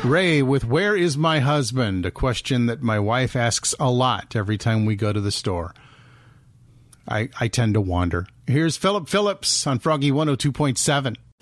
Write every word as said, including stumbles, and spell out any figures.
Ray with Where is my husband? A question that my wife asks a lot every time we go to the store. I, I tend to wander. Here's Philip Phillips on Froggy one oh two point seven.